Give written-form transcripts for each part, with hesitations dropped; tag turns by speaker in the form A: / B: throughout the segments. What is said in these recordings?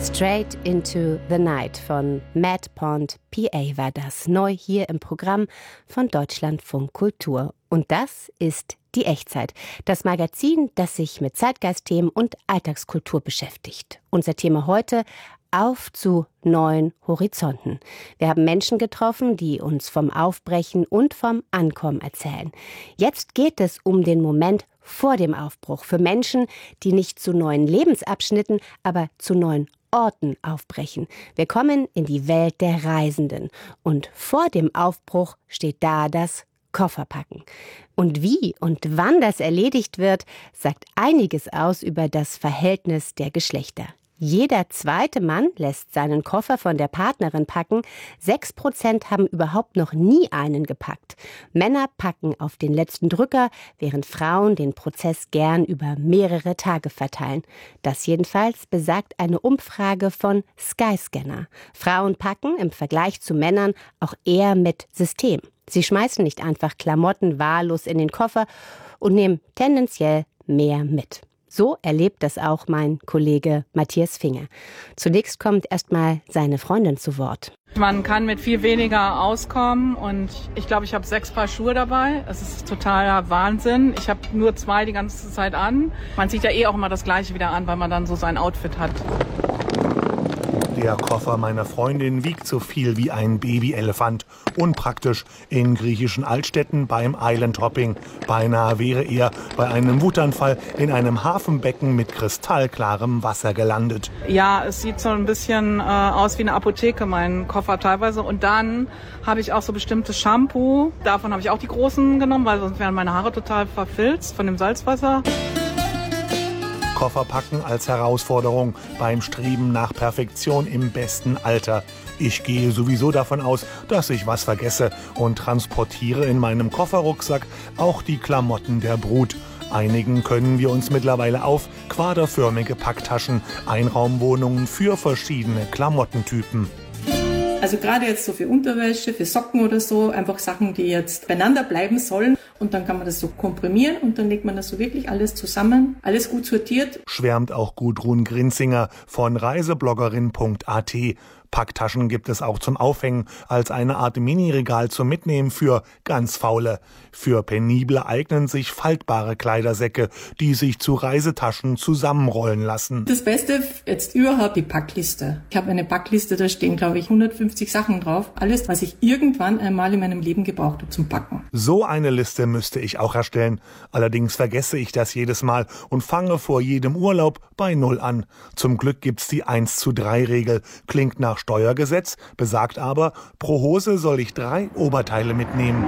A: Straight into the Night von Matt Pond PA war das, neu hier im Programm von Deutschlandfunk Kultur. Und das ist die Echtzeit, das Magazin, das sich mit Zeitgeistthemen und Alltagskultur beschäftigt. Unser Thema heute: Auf zu neuen Horizonten. Wir haben Menschen getroffen, die uns vom Aufbrechen und vom Ankommen erzählen. Jetzt geht es um den Moment vor dem Aufbruch, für Menschen, die nicht zu neuen Lebensabschnitten, aber zu neuen Orten aufbrechen. Wir kommen in die Welt der Reisenden. Und vor dem Aufbruch steht da das Kofferpacken. Und wie und wann das erledigt wird, sagt einiges aus über das Verhältnis der Geschlechter. Jeder zweite Mann lässt seinen Koffer von der Partnerin packen. 6% haben überhaupt noch nie einen gepackt. Männer packen auf den letzten Drücker, während Frauen den Prozess gern über mehrere Tage verteilen. Das jedenfalls besagt eine Umfrage von Skyscanner. Frauen packen im Vergleich zu Männern auch eher mit System. Sie schmeißen nicht einfach Klamotten wahllos in den Koffer und nehmen tendenziell mehr mit. So erlebt das auch mein Kollege Matthias Finger. Zunächst kommt erstmal seine Freundin zu Wort.
B: Man kann mit viel weniger auskommen und ich glaube, ich habe 6 Paar Schuhe dabei. Es ist totaler Wahnsinn. Ich habe nur 2 die ganze Zeit an. Man zieht ja auch immer das Gleiche wieder an, weil man dann so sein Outfit hat.
C: Der Koffer meiner Freundin wiegt so viel wie ein Babyelefant. Unpraktisch in griechischen Altstädten beim Island-Hopping. Beinahe wäre er bei einem Wutanfall in einem Hafenbecken mit kristallklarem Wasser gelandet.
B: Ja, es sieht so ein bisschen aus wie eine Apotheke, mein Koffer teilweise. Und dann habe ich auch so bestimmtes Shampoo. Davon habe ich auch die großen genommen, weil sonst wären meine Haare total verfilzt von dem Salzwasser.
C: Kofferpacken als Herausforderung beim Streben nach Perfektion im besten Alter. Ich gehe sowieso davon aus, dass ich was vergesse und transportiere in meinem Kofferrucksack auch die Klamotten der Brut. Einigen können wir uns mittlerweile auf quaderförmige Packtaschen, Einraumwohnungen für verschiedene Klamottentypen.
D: Also gerade jetzt so für Unterwäsche, für Socken oder so, einfach Sachen, die jetzt beieinander bleiben sollen. Und dann kann man das so komprimieren und dann legt man das so wirklich alles zusammen, alles gut sortiert.
C: Schwärmt auch Gudrun Grinzinger von reisebloggerin.at. Packtaschen gibt es auch zum Aufhängen als eine Art Mini-Regal zum Mitnehmen für ganz Faule. Für Penible eignen sich faltbare Kleidersäcke, die sich zu Reisetaschen zusammenrollen lassen.
D: Das Beste jetzt überhaupt die Packliste. Ich habe eine Packliste, da stehen, glaube ich, 150 Sachen drauf. Alles, was ich irgendwann einmal in meinem Leben gebraucht habe zum Packen.
C: So eine Liste müsste ich auch erstellen. Allerdings vergesse ich das jedes Mal und fange vor jedem Urlaub bei Null an. Zum Glück gibt's die 1:3-Regel. Klingt nach Steuergesetz, besagt aber, pro Hose soll ich 3 Oberteile mitnehmen.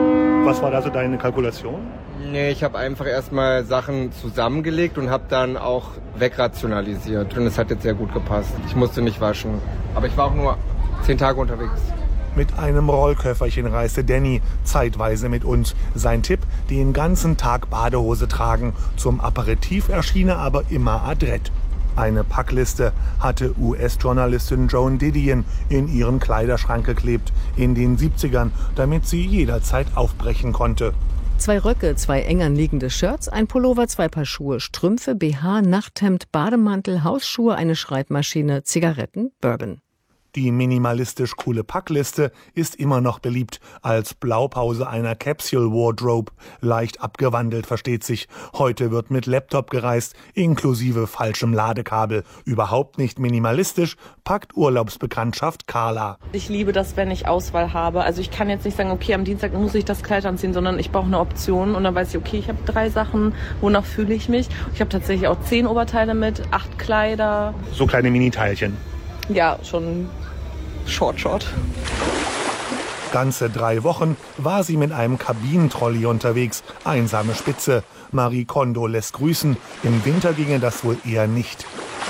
C: Was war da so deine Kalkulation?
E: Nee, ich habe einfach erstmal Sachen zusammengelegt und habe dann auch wegrationalisiert. Und es hat jetzt sehr gut gepasst. Ich musste nicht waschen. Aber ich war auch nur 10 Tage unterwegs.
C: Mit einem Rollköfferchen reiste Danny zeitweise mit uns. Sein Tipp: den ganzen Tag Badehose tragen. Zum Aperitif erschien er aber immer adrett. Eine Packliste hatte US-Journalistin Joan Didion in ihren Kleiderschrank geklebt in den 70ern, damit sie jederzeit aufbrechen konnte.
F: 2 Röcke, 2 eng anliegende Shirts, ein Pullover, 2 Paar Schuhe, Strümpfe, BH, Nachthemd, Bademantel, Hausschuhe, eine Schreibmaschine, Zigaretten, Bourbon.
C: Die minimalistisch coole Packliste ist immer noch beliebt als Blaupause einer Capsule Wardrobe. Leicht abgewandelt, versteht sich. Heute wird mit Laptop gereist, inklusive falschem Ladekabel. Überhaupt nicht minimalistisch, packt Urlaubsbekanntschaft Carla.
G: Ich liebe das, wenn ich Auswahl habe. Also ich kann jetzt nicht sagen, okay, am Dienstag muss ich das Kleid anziehen, sondern ich brauche eine Option. Und dann weiß ich, okay, ich habe 3 Sachen, wonach fühle ich mich. Ich habe tatsächlich auch 10 Oberteile mit, 8 Kleider.
C: So kleine Mini-Teilchen.
G: Ja, schon Short.
C: Ganze 3 Wochen war sie mit einem Kabinentrolley unterwegs. Einsame Spitze. Marie Kondo lässt grüßen. Im Winter ginge das wohl eher nicht.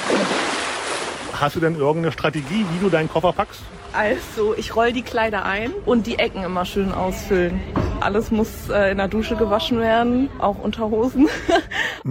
C: Hast du denn irgendeine Strategie, wie du deinen Koffer packst?
G: Also, ich roll die Kleider ein und die Ecken immer schön ausfüllen. Alles muss in der Dusche gewaschen werden, auch Unterhosen.